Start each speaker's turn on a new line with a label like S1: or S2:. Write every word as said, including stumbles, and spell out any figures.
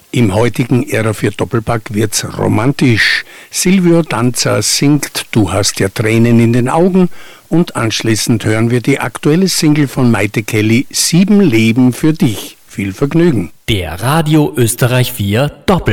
S1: Im heutigen Ära vier Doppelpack wird's romantisch. Silvio Danza singt Du hast ja Tränen in den Augen und anschließend hören wir die aktuelle Single von Maite Kelly, Sieben Leben für dich. Viel Vergnügen.
S2: Der Radio Österreich vier Doppelpack.